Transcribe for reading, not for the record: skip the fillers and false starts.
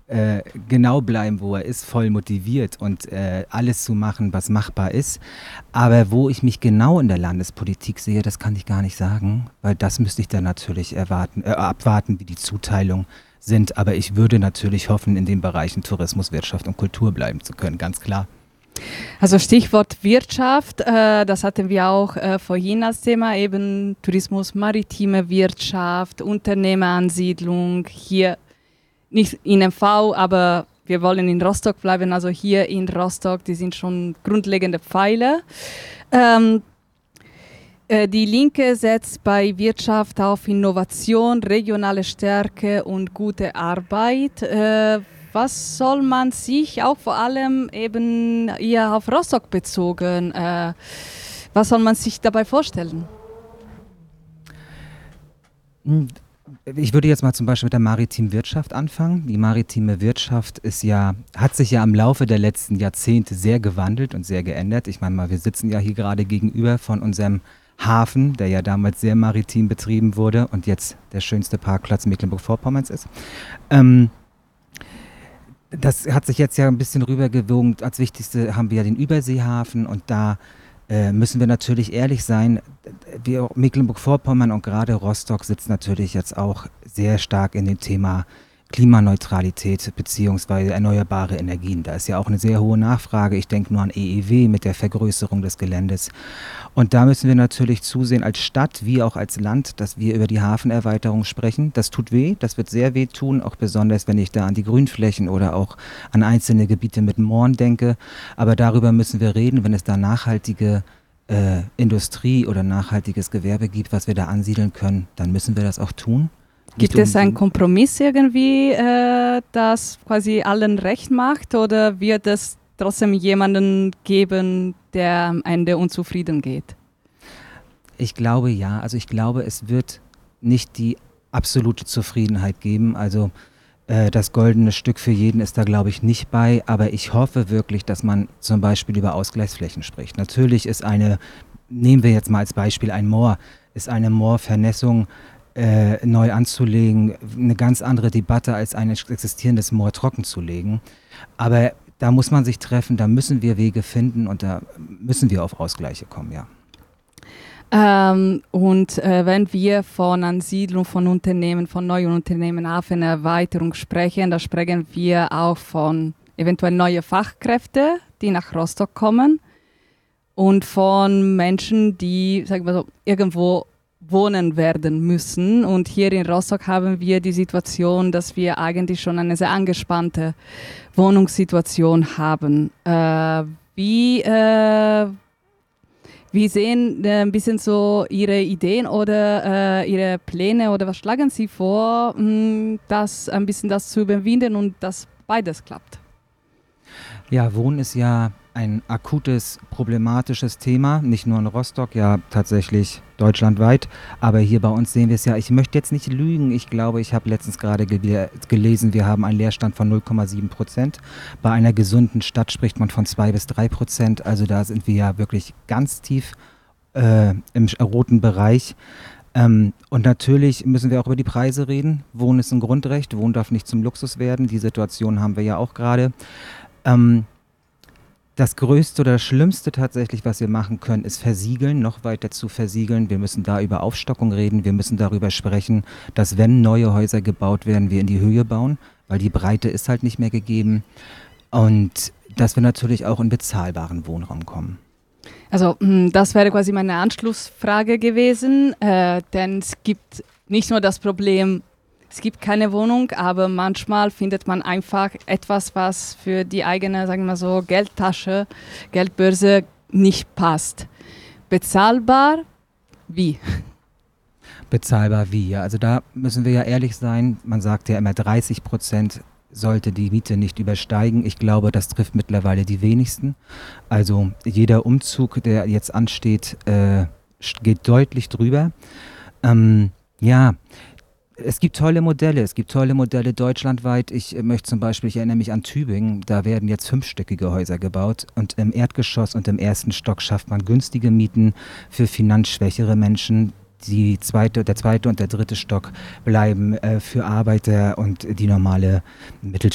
genau bleiben, wo er ist, voll motiviert und alles zu machen, was machbar ist. Aber wo ich mich genau in der Landespolitik sehe, das kann ich gar nicht sagen, weil das müsste ich dann natürlich abwarten, wie die Zuteilung sind. Aber ich würde natürlich hoffen, in den Bereichen Tourismus, Wirtschaft und Kultur bleiben zu können, ganz klar. Also Stichwort Wirtschaft, das hatten wir auch vorhin als Thema, eben Tourismus, maritime Wirtschaft, Unternehmeransiedlung, hier nicht in MV, aber wir wollen in Rostock bleiben, also hier in Rostock, die sind schon grundlegende Pfeiler. Die Linke setzt bei Wirtschaft auf Innovation, regionale Stärke und gute Arbeit. Was soll man sich auch vor allem eben eher auf Rostock bezogen, was soll man sich dabei vorstellen? Ich würde jetzt mal zum Beispiel mit der maritimen Wirtschaft anfangen. Die maritime Wirtschaft hat sich ja im Laufe der letzten Jahrzehnte sehr gewandelt und sehr geändert. Ich meine mal, wir sitzen ja hier gerade gegenüber von unserem Hafen, der ja damals sehr maritim betrieben wurde und jetzt der schönste Parkplatz Mecklenburg-Vorpommerns ist. Das hat sich jetzt ja ein bisschen rübergewogen. Als wichtigste haben wir ja den Überseehafen und da müssen wir natürlich ehrlich sein, Mecklenburg-Vorpommern und gerade Rostock sitzt natürlich jetzt auch sehr stark in dem Thema Klimaneutralität bzw. erneuerbare Energien. Da ist ja auch eine sehr hohe Nachfrage. Ich denke nur an EEW mit der Vergrößerung des Geländes. Und da müssen wir natürlich zusehen als Stadt wie auch als Land, dass wir über die Hafenerweiterung sprechen. Das tut weh, das wird sehr weh tun, auch besonders wenn ich da an die Grünflächen oder auch an einzelne Gebiete mit Mooren denke. Aber darüber müssen wir reden, wenn es da nachhaltige Industrie oder nachhaltiges Gewerbe gibt, was wir da ansiedeln können, dann müssen wir das auch tun. Gibt es einen Kompromiss irgendwie, das quasi allen recht macht, oder wird es trotzdem jemanden geben, der am Ende unzufrieden geht? Ich glaube ja. Also ich glaube, es wird nicht die absolute Zufriedenheit geben. Also das goldene Stück für jeden ist da, glaube ich, nicht bei. Aber ich hoffe wirklich, dass man zum Beispiel über Ausgleichsflächen spricht. Natürlich ist nehmen wir jetzt mal als Beispiel ein Moor, ist eine Moorvernässung neu anzulegen, eine ganz andere Debatte als ein existierendes Moor trocken zu legen. Aber da muss man sich treffen, da müssen wir Wege finden und da müssen wir auf Ausgleiche kommen, ja. Wenn wir von Ansiedlung von Unternehmen, von neuen Unternehmen, Hafenerweiterung sprechen, da sprechen wir auch von eventuell neuen Fachkräften, die nach Rostock kommen und von Menschen, die, sagen wir so, irgendwo wohnen werden müssen. Und hier in Rostock haben wir die Situation, dass wir eigentlich schon eine sehr angespannte Wohnungssituation haben. Wie sehen ein bisschen so Ihre Ideen oder Ihre Pläne oder was schlagen Sie vor, das ein bisschen das zu überwinden und dass beides klappt? Ja, Wohnen ist ja ein akutes, problematisches Thema, nicht nur in Rostock, ja tatsächlich deutschlandweit, aber hier bei uns sehen wir es ja, ich möchte jetzt nicht lügen, ich glaube, ich habe letztens gerade gelesen, wir haben einen Leerstand von 0,7%, bei einer gesunden Stadt spricht man von 2-3%, also da sind wir ja wirklich ganz tief im roten Bereich. Und natürlich müssen wir auch über die Preise reden, Wohnen ist ein Grundrecht, Wohnen darf nicht zum Luxus werden, die Situation haben wir ja auch gerade. Das Größte oder das Schlimmste tatsächlich, was wir machen können, ist versiegeln, noch weiter zu versiegeln. Wir müssen da über Aufstockung reden, wir müssen darüber sprechen, dass wenn neue Häuser gebaut werden, wir in die Höhe bauen, weil die Breite ist halt nicht mehr gegeben. Und dass wir natürlich auch in bezahlbaren Wohnraum kommen. Also das wäre quasi meine Anschlussfrage gewesen, denn es gibt nicht nur das Problem, es gibt keine Wohnung, aber manchmal findet man einfach etwas, was für die eigene, sagen wir mal so, Geldtasche, Geldbörse nicht passt. Bezahlbar? Wie? Bezahlbar wie? Ja, also da müssen wir ja ehrlich sein. Man sagt ja immer 30% sollte die Miete nicht übersteigen. Ich glaube, das trifft mittlerweile die wenigsten. Also jeder Umzug, der jetzt ansteht, geht deutlich drüber. Ja, es gibt tolle Modelle deutschlandweit. Ich erinnere mich an Tübingen, da werden jetzt 5-stöckige Häuser gebaut und im Erdgeschoss und im ersten Stock schafft man günstige Mieten für finanzschwächere Menschen. Der zweite und der dritte Stock bleiben für Arbeiter und die normale Mittelstand.